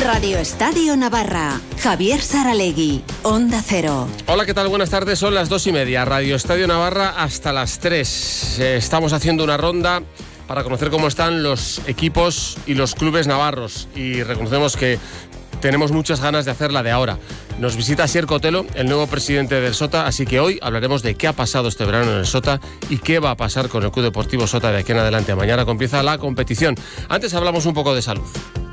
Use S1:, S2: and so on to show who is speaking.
S1: Radio Estadio Navarra. Javier Saralegui, Onda Cero.
S2: Hola, ¿qué tal? Buenas tardes, son las 2:30. Radio Estadio Navarra hasta las 3. Estamos haciendo una ronda para conocer cómo están los equipos y los clubes navarros. Y reconocemos que tenemos muchas ganas de hacerla de ahora. Nos visita Asier Cotelo, el nuevo presidente del Sota, así que hoy hablaremos de qué ha pasado este verano en el Sota y qué va a pasar con el Club Deportivo Sota de aquí en adelante. Mañana comienza la competición. Antes hablamos un poco de salud.